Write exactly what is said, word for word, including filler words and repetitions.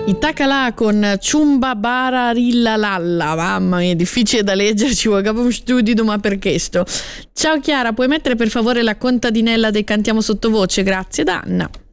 Itacalà con Ciumba Bararilla Lalla, mamma mia, difficile da leggere, ci vuole capo un studio, ma perché sto? Ciao Chiara, puoi mettere per favore la contadinella dei Cantiamo sottovoce? Grazie, da Anna.